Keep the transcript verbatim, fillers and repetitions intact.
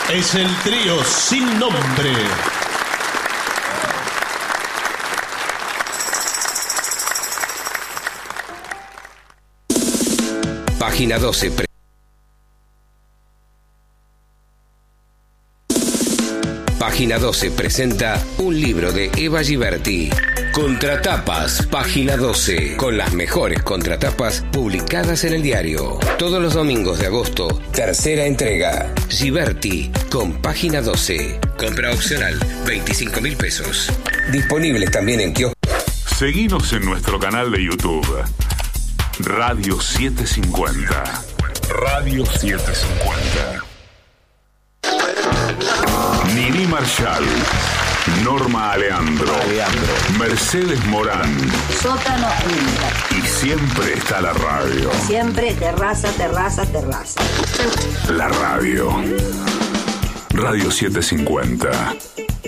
Es el trío Sin Nombre. Página doce. Pre- Página doce presenta un libro de Eva Giberti. Contratapas, Página doce, con las mejores contratapas publicadas en el diario. Todos los domingos de agosto, tercera entrega. Giberti, con Página doce. Compra opcional, veinticinco mil pesos. Disponibles también en kioscos. Seguinos en nuestro canal de YouTube. Radio setecientos cincuenta. Radio setecientos cincuenta. Nini Marshall, Norma Aleandro, Aleandro, Mercedes Morán. Sótano Inter. Y siempre está la radio. Siempre terraza, terraza, terraza. La radio. Radio setecientos cincuenta.